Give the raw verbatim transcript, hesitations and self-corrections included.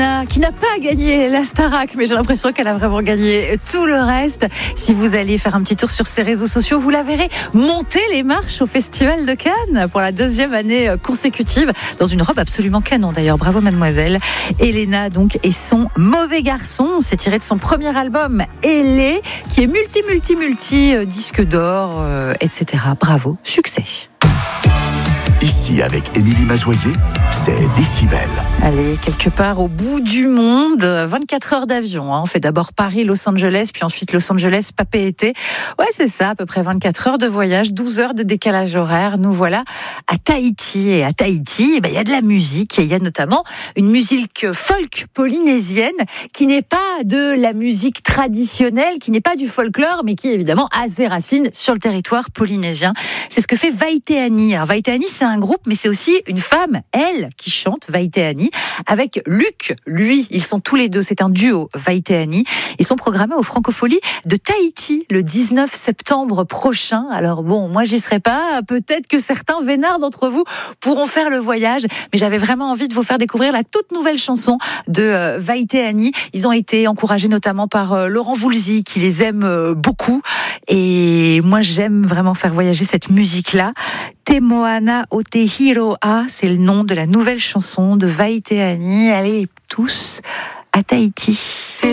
Elena, qui n'a pas gagné la Starac, mais j'ai l'impression qu'elle a vraiment gagné tout le reste. Si vous allez faire un petit tour sur ses réseaux sociaux, vous la verrez monter les marches au Festival de Cannes pour la deuxième année consécutive, dans une robe absolument canon d'ailleurs. Bravo mademoiselle. Elena donc et son mauvais garçon, c'est tiré de son premier album Elé, qui est multi multi multi euh, disque d'or, euh, et cetera. Bravo, succès. Ici, avec Émilie Mazoyer, c'est Décibel. Allez, quelque part au bout du monde, vingt-quatre heures d'avion. Hein. On fait d'abord Paris-Los Angeles, puis ensuite Los Angeles-Papeete. Ouais, c'est ça, à peu près vingt-quatre heures de voyage, douze heures de décalage horaire. Nous voilà à Tahiti. Et à Tahiti, eh ben, il y a de la musique. Et il y a notamment une musique folk polynésienne qui n'est pas de la musique traditionnelle, qui n'est pas du folklore, mais qui évidemment a ses racines sur le territoire polynésien. C'est ce que fait Vaiteani. Alors, Vaiteani, c'est un groupe, mais c'est aussi une femme, elle, qui chante, Vaiteani, avec Luc. Lui, ils sont tous les deux, c'est un duo, Vaiteani. Ils sont programmés au Francofolie de Tahiti le dix-neuf septembre prochain. Alors bon, moi j'y serai pas. Peut-être que certains vénards d'entre vous pourront faire le voyage, mais j'avais vraiment envie de vous faire découvrir la toute nouvelle chanson de euh, Vaiteani. Ils ont été encouragés notamment par euh, Laurent Voulzy, qui les aime euh, beaucoup. Et moi j'aime vraiment faire voyager cette musique-là. Te Moana o Te Hiroa, c'est le nom de la nouvelle chanson de Vaiteani. Allez tous à Tahiti.